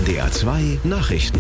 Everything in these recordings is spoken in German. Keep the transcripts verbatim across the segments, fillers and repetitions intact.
N D R zwei Nachrichten.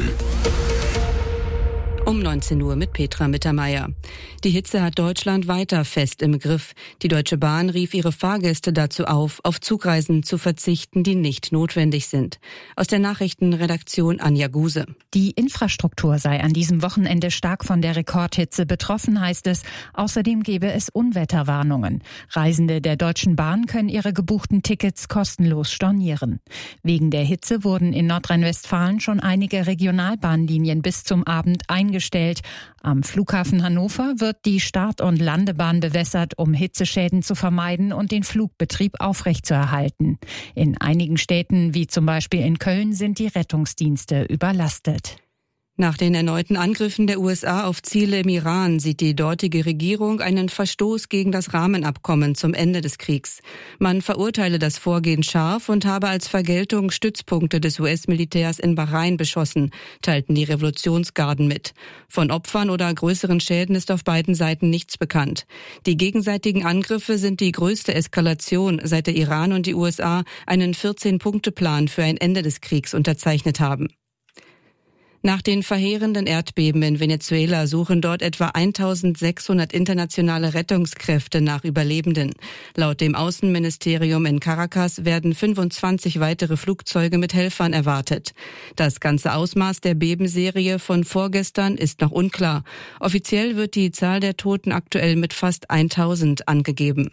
Um neunzehn Uhr mit Petra Mittermeier. Die Hitze hat Deutschland weiter fest im Griff. Die Deutsche Bahn rief ihre Fahrgäste dazu auf, auf Zugreisen zu verzichten, die nicht notwendig sind. Aus der Nachrichtenredaktion Anja Guse. Die Infrastruktur sei an diesem Wochenende stark von der Rekordhitze betroffen, heißt es. Außerdem gebe es Unwetterwarnungen. Reisende der Deutschen Bahn können ihre gebuchten Tickets kostenlos stornieren. Wegen der Hitze wurden in Nordrhein-Westfalen schon einige Regionalbahnlinien bis zum Abend eingestellt. Gestellt. Am Flughafen Hannover wird die Start- und Landebahn bewässert, um Hitzeschäden zu vermeiden und den Flugbetrieb aufrechtzuerhalten. In einigen Städten, wie zum Beispiel in Köln, sind die Rettungsdienste überlastet. Nach den erneuten Angriffen der U S A auf Ziele im Iran sieht die dortige Regierung einen Verstoß gegen das Rahmenabkommen zum Ende des Kriegs. Man verurteile das Vorgehen scharf und habe als Vergeltung Stützpunkte des U S-Militärs in Bahrain beschossen, teilten die Revolutionsgarden mit. Von Opfern oder größeren Schäden ist auf beiden Seiten nichts bekannt. Die gegenseitigen Angriffe sind die größte Eskalation, seit der Iran und die U S A einen vierzehn-Punkte-Plan für ein Ende des Kriegs unterzeichnet haben. Nach den verheerenden Erdbeben in Venezuela suchen dort etwa eintausendsechshundert internationale Rettungskräfte nach Überlebenden. Laut dem Außenministerium in Caracas werden fünfundzwanzig weitere Flugzeuge mit Helfern erwartet. Das ganze Ausmaß der Bebenserie von vorgestern ist noch unklar. Offiziell wird die Zahl der Toten aktuell mit fast eintausend angegeben.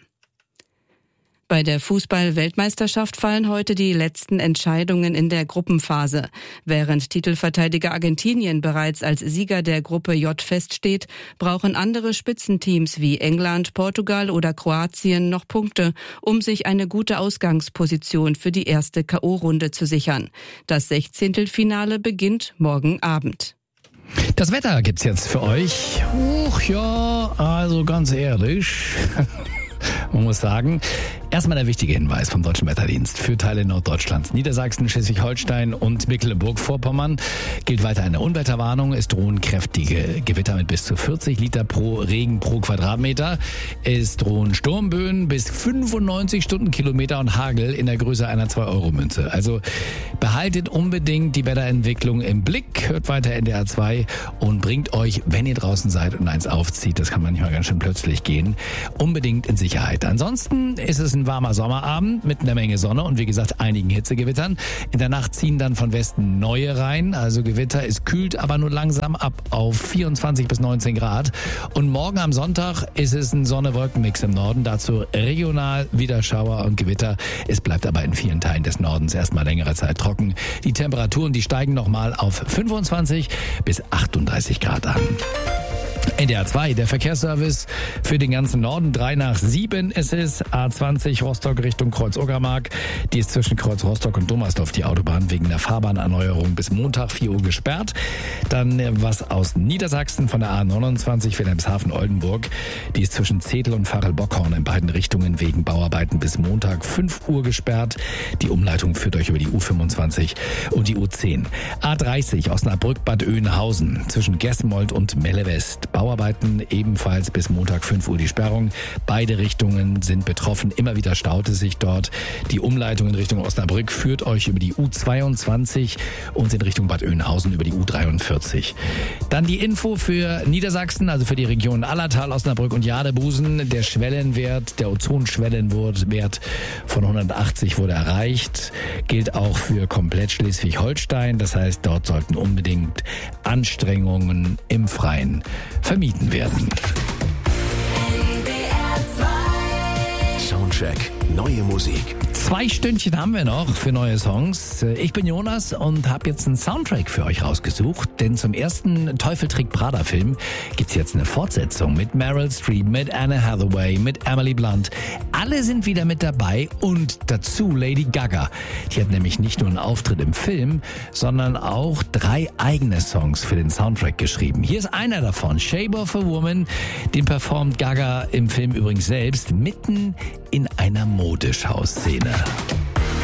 Bei der Fußball-Weltmeisterschaft fallen heute die letzten Entscheidungen in der Gruppenphase. Während Titelverteidiger Argentinien bereits als Sieger der Gruppe J feststeht, brauchen andere Spitzenteams wie England, Portugal oder Kroatien noch Punkte, um sich eine gute Ausgangsposition für die erste K O-Runde zu sichern. Das Sechzehntelfinale beginnt morgen Abend. Das Wetter gibt's jetzt für euch. Uch, ja, also ganz ehrlich. Man muss sagen, erstmal der wichtige Hinweis vom Deutschen Wetterdienst. Für Teile Norddeutschlands, Niedersachsen, Schleswig-Holstein und Mecklenburg-Vorpommern gilt weiter eine Unwetterwarnung. Es drohen kräftige Gewitter mit bis zu vierzig Liter pro Regen pro Quadratmeter. Es drohen Sturmböen bis fünfundneunzig Stundenkilometer und Hagel in der Größe einer zwei Euro Münze. Also behaltet unbedingt die Wetterentwicklung im Blick. Hört weiter N D R zwei und bringt euch, wenn ihr draußen seid und eins aufzieht, das kann manchmal ganz schön plötzlich gehen, unbedingt in Sicherheit. Ansonsten ist es ein warmer Sommerabend mit einer Menge Sonne und wie gesagt einigen Hitzegewittern. In der Nacht ziehen dann von Westen neue rein, also Gewitter. Es kühlt aber nur langsam ab auf vierundzwanzig bis neunzehn Grad. Und morgen am Sonntag ist es ein Sonne-Wolken-Mix im Norden. Dazu regional wieder Schauer und Gewitter. Es bleibt aber in vielen Teilen des Nordens erstmal längere Zeit trocken. Die Temperaturen, die steigen nochmal auf fünfundzwanzig bis achtunddreißig Grad an. N D R zwei, der Verkehrsservice für den ganzen Norden. drei nach sieben ist es. A zwanzig Rostock Richtung Kreuz-Uckermark. Die ist zwischen Kreuz Rostock und Dommersdorf die Autobahn wegen der Fahrbahnerneuerung bis Montag vier Uhr gesperrt. Dann was aus Niedersachsen von der A neunundzwanzig Wilhelmshaven-Oldenburg. Die ist zwischen Zetel und Varel-Bockhorn in beiden Richtungen wegen Bauarbeiten bis Montag fünf Uhr gesperrt. Die Umleitung führt euch über die U fünfundzwanzig und die U zehn. A dreißig Osnabrück-Bad Oeynhausen zwischen Gessenmold und Melle West. Bauarbeiten ebenfalls bis Montag fünf Uhr die Sperrung. Beide Richtungen sind betroffen. Immer wieder staut es sich dort. Die Umleitung in Richtung Osnabrück führt euch über die U zweiundzwanzig und in Richtung Bad Oeynhausen über die U dreiundvierzig. Dann die Info für Niedersachsen, also für die Regionen Allertal, Osnabrück und Jadebusen. Der Schwellenwert, der Ozonschwellenwert von hundertachtzig wurde erreicht. Gilt auch für komplett Schleswig-Holstein. Das heißt, dort sollten unbedingt Anstrengungen im Freien vermieden werden. Soundcheck. Neue Musik. Zwei Stündchen haben wir noch für neue Songs. Ich bin Jonas und habe jetzt einen Soundtrack für euch rausgesucht, denn zum ersten Teufel trägt Prada Film gibt's jetzt eine Fortsetzung mit Meryl Streep, mit Anne Hathaway, mit Emily Blunt. Alle sind wieder mit dabei und dazu Lady Gaga. Die hat nämlich nicht nur einen Auftritt im Film, sondern auch drei eigene Songs für den Soundtrack geschrieben. Hier ist einer davon, Shape of a Woman. Den performt Gaga im Film übrigens selbst mitten in einer Modeschauszene.